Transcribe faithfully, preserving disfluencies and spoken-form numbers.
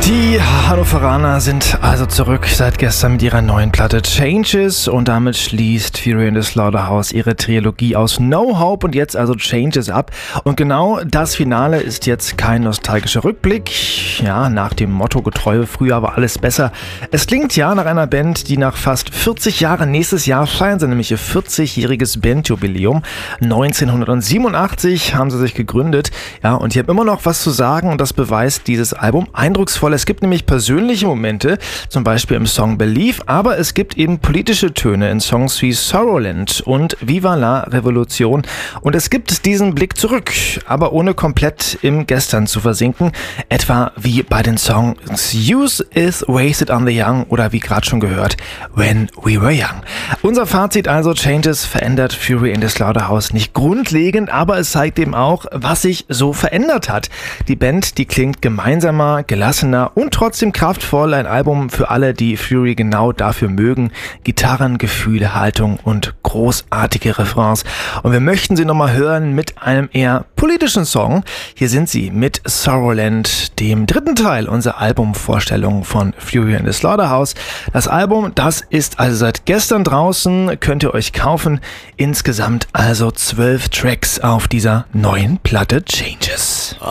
Die Hannoveraner sind also zurück seit gestern mit ihrer neuen Platte Changes und damit schließt Fury in the Slaughterhouse ihre Trilogie aus No Hope und jetzt also Changes ab. Und genau das Finale ist jetzt kein nostalgischer Rückblick, ja, nach dem Motto getreu, früher war alles besser. Es klingt ja nach einer Band, die nach fast vierzig Jahren, nächstes Jahr feiern sie nämlich ihr vierzig-jähriges Bandjubiläum. neunzehnhundertsiebenundachtzig haben sie sich gegründet, ja, und die haben immer noch was zu sagen und das beweist dieses Album eindrucksvoll. Es gibt nämlich persönliche Momente, zum Beispiel im Song Believe, aber es gibt eben politische Töne in Songs wie Sorrowland und Viva la Revolution. Und es gibt diesen Blick zurück, aber ohne komplett im Gestern zu versinken, etwa wie bei den Songs Youth is Wasted on the Young oder wie gerade schon gehört, When We Were Young. Unser Fazit also, Changes verändert Fury in the Slaughterhouse nicht grundlegend, aber es zeigt eben auch, was sich so verändert hat. Die Band, die klingt gemeinsamer, gelassener und trotzdem kraftvoll, ein Album für alle, die Fury genau dafür mögen. Gitarren, Gefühle, Haltung und großartige Refrains. Und wir möchten sie nochmal hören mit einem eher politischen Song. Hier sind sie mit Sorrowland, dem dritten Teil unserer Albumvorstellung von Fury in the Slaughterhouse. Das Album, das ist also seit gestern draußen, könnt ihr euch kaufen. Insgesamt also zwölf Tracks auf dieser neuen Platte Changes.